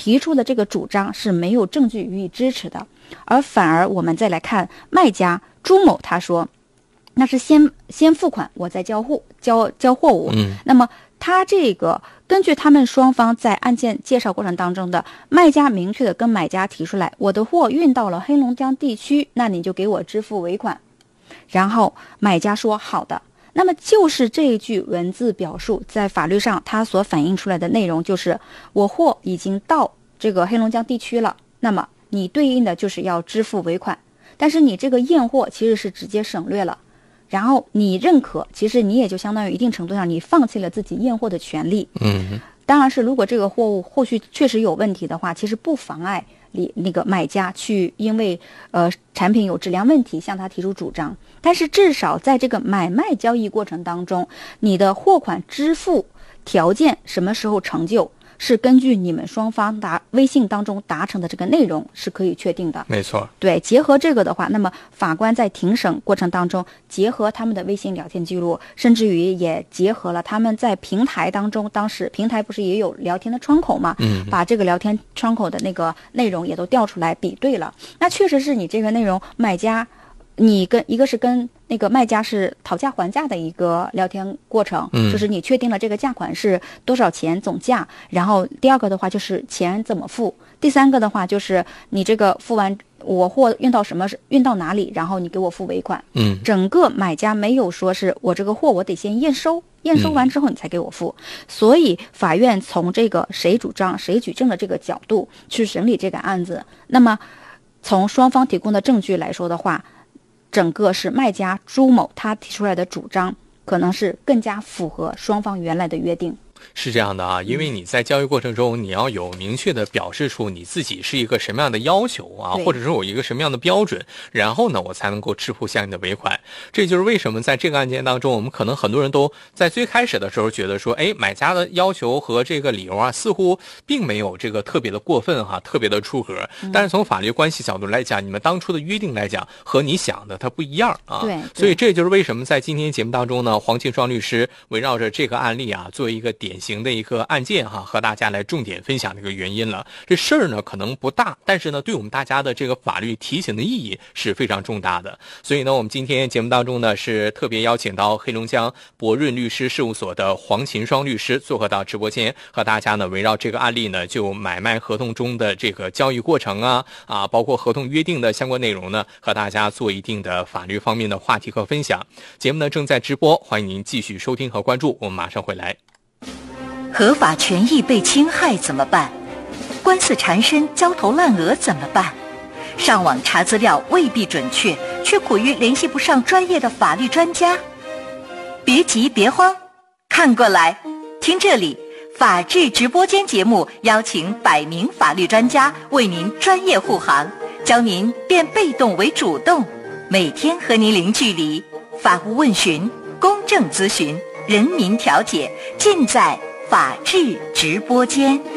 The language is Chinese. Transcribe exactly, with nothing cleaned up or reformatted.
提出的这个主张是没有证据予以支持的。而反而我们再来看卖家朱某，他说那是先先付款，我再交货交交货物。 嗯， 那么他这个根据他们双方在案件介绍过程当中的，卖家明确的跟买家提出来，我的货运到了黑龙江地区，那你就给我支付尾款。然后买家说好的。那么就是这一句文字表述，在法律上它所反映出来的内容就是我货已经到这个黑龙江地区了，那么你对应的就是要支付尾款，但是你这个验货其实是直接省略了，然后你认可，其实你也就相当于一定程度上你放弃了自己验货的权利。 嗯， 当然是如果这个货物后续确实有问题的话，其实不妨碍你那个买家去因为呃产品有质量问题向他提出主张，但是至少在这个买卖交易过程当中，你的货款支付条件什么时候成就，是根据你们双方达微信当中达成的这个内容是可以确定的。 没错， 对，结合这个的话，那么法官在庭审过程当中，结合他们的微信聊天记录，甚至于也结合了他们在平台当中，当时平台不是也有聊天的窗口嘛， 嗯， 把这个聊天窗口的那个内容也都调出来比对了，那确实是你这个内容买家。你跟一个是跟那个卖家是讨价还价的一个聊天过程， 嗯， 就是你确定了这个价款是多少钱总价，然后第二个的话就是钱怎么付，第三个的话就是你这个付完我货运到什么运到哪里，然后你给我付尾款。 嗯， 整个买家没有说是我这个货我得先验收，验收完之后你才给我付，嗯，所以法院从这个谁主张谁举证的这个角度去审理这个案子，那么从双方提供的证据来说的话，整个是卖家朱某他提出来的主张可能是更加符合双方原来的约定。 是这样的啊，因为你在交易过程中，你要有明确的表示出你自己是一个什么样的要求啊，或者是有一个什么样的标准，然后呢，我才能够支付相应的尾款。这就是为什么在这个案件当中，我们可能很多人都在最开始的时候觉得说，哎，买家的要求和这个理由啊，似乎并没有这个特别的过分哈、啊，特别的出格。但是从法律关系角度来讲，你们当初的约定来讲，和你想的它不一样啊。 对， 所以这就是为什么在今天节目当中呢，黄庆双律师围绕着这个案例啊，作为一个典型的一个案件哈，和大家来重点分享这个原因了。这事儿呢可能不大，但是呢对我们大家的这个法律提醒的意义是非常重大的。所以呢我们今天节目当中呢是特别邀请到黑龙江博润律师事务所的黄秦双律师做客到直播间，和大家呢围绕这个案例呢，就买卖合同中的这个交易过程啊啊，包括合同约定的相关内容呢，和大家做一定的法律方面的话题和分享。节目呢正在直播，欢迎您继续收听和关注，我们马上回来。 合法权益被侵害怎么办？官司缠身焦头烂额怎么办？上网查资料未必准确，却苦于联系不上专业的法律专家。别急别慌，看过来，听这里，法治直播间节目邀请百名法律专家为您专业护航，教您变被动为主动，每天和您零距离，法务问询、公正咨询、人民调解，尽在法治直播间。